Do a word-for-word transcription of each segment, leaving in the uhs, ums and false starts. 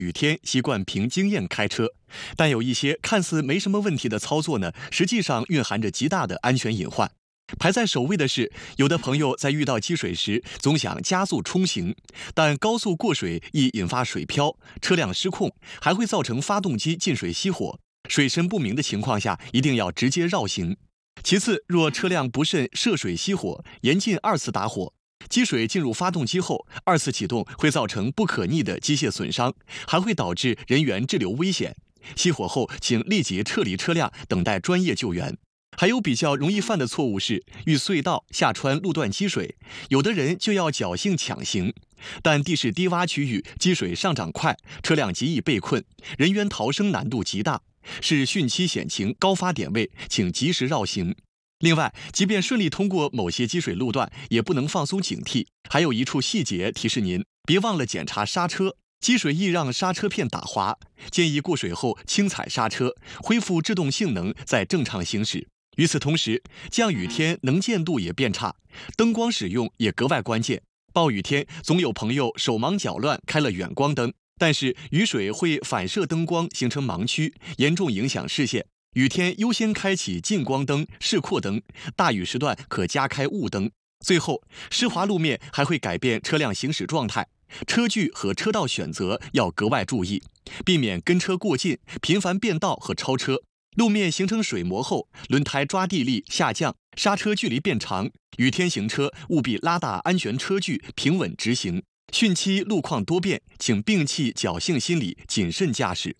雨天习惯凭经验开车，但有一些看似没什么问题的操作呢，实际上蕴含着极大的安全隐患。排在首位的是，有的朋友在遇到积水时总想加速冲行，但高速过水易引发水漂，车辆失控，还会造成发动机进水熄火。水深不明的情况下，一定要直接绕行。其次，若车辆不慎涉水熄火，严禁二次打火。积水进入发动机后，二次启动会造成不可逆的机械损伤，还会导致人员滞留危险。熄火后，请立即撤离车辆，等待专业救援。还有比较容易犯的错误是，遇隧道下穿路段积水，有的人就要侥幸抢行，但地势低洼区域积水上涨快，车辆极易被困，人员逃生难度极大，是汛期险情高发点位，请及时绕行。另外，即便顺利通过某些积水路段，也不能放松警惕。还有一处细节提示您，别忘了检查刹车。积水易让刹车片打滑，建议过水后轻踩刹车，恢复制动性能，再正常行驶。与此同时，降雨天能见度也变差，灯光使用也格外关键。暴雨天，总有朋友手忙脚乱开了远光灯，但是雨水会反射灯光，形成盲区，严重影响视线。雨天优先开启近光灯、示廓灯，大雨时段可加开雾灯。最后，湿滑路面还会改变车辆行驶状态，车距和车道选择要格外注意，避免跟车过近、频繁变道和超车。路面形成水膜后，轮胎抓地力下降，刹车距离变长。雨天行车务必拉大安全车距，平稳直行。汛期路况多变，请摒弃侥幸心理，谨慎驾驶。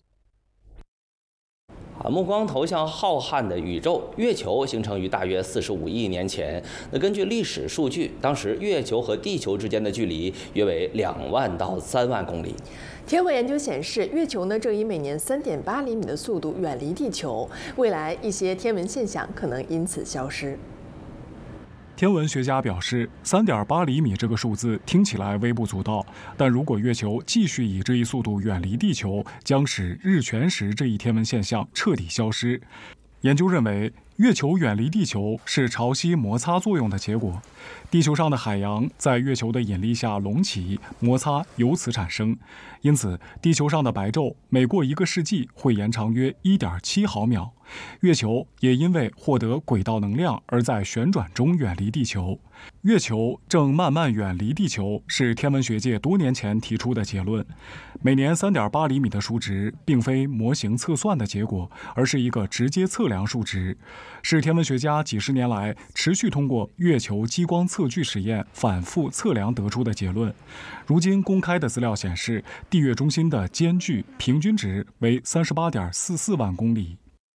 啊，目光投向浩瀚的宇宙，月球形成于大约四十五亿年前。那根据历史数据，当时月球和地球之间的距离约为两万到三万公里。 天文研究显示，月球呢正以每年三点八厘米的速度远离地球，未来一些天文现象可能因此消失。 天文学家表示， 三点八厘米这个数字听起来微不足道，但如果月球继续以这一速度远离地球，将使日全食这一天文现象彻底消失。研究认为，月球远离地球是潮汐摩擦作用的结果，地球上的海洋在月球的引力下隆起，摩擦由此产生。因此，地球上的白昼每过一个世纪会延长约 一点七毫秒。月球也因为获得轨道能量而在旋转中远离地球。月球正慢慢远离地球是天文学界多年前提出的结论。每年 三点八厘米的数值并非模型测算的结果，而是一个直接测量数值，是天文学家几十年来持续通过月球激光测距实验反复测量得出的结论。如今公开的资料显示，地月中心的间距平均值为 三十八点四四万公里。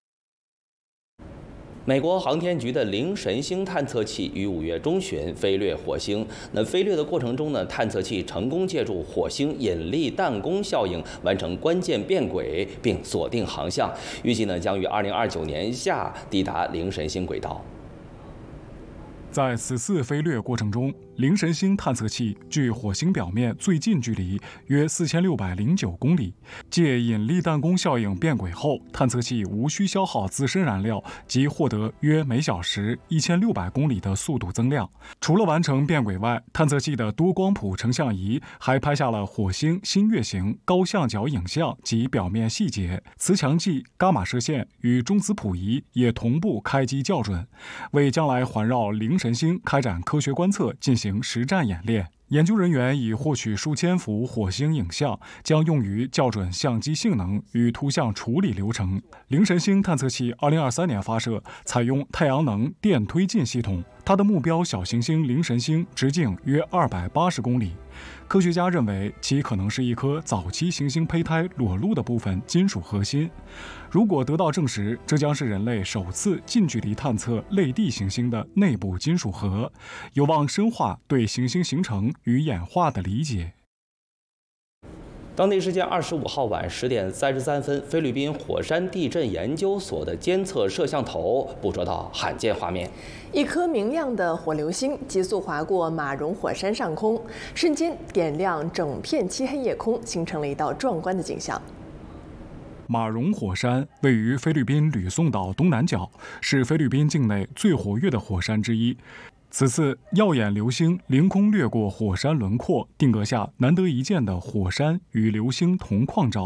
美国航天局的灵神星探测器于五月中旬飞掠火星。那飞掠的过程中呢，探测器成功借助火星引力弹弓效应完成关键变轨，并锁定航向，预计呢将于二零二九年夏抵达灵神星轨道。 在此次飞掠过程中，灵神星探测器距火星表面最近距离约四千六百零九公里。借引力弹弓效应变轨后，探测器无需消耗自身燃料，即获得约每小时一千六百公里的速度增量。除了完成变轨外，探测器的多光谱成像仪还拍下了火星新月形高相角影像及表面细节。磁强计、伽马射线与中子谱仪也同步开机校准，为将来环绕灵神星开展科学观测进行实战演练。研究人员已获取数千幅火星影像，将用于校准相机性能与图像处理流程。灵神星探测器二零二三年发射，采用太阳能电推进系统。它的目标小行星灵神星直径约二百八十公里。科学家认为其可能是一颗早期行星胚胎裸露的部分金属核心。如果得到证实，这将是人类首次近距离探测类地行星的内部金属核，有望深化对行星形成与演化的理解。 当地时间二十五号晚十点三十三分，菲律宾火山地震研究所的监测摄像头捕捉到罕见画面： 一颗明亮的火流星急速划过马荣火山上空，瞬间点亮整片漆黑夜空，形成了一道壮观的景象。 马荣火山位于菲律宾吕宋岛东南角，是菲律宾境内最活跃的火山之一。 此次耀眼流星凌空掠过火山轮廓，定格下难得一见的火山与流星同框照。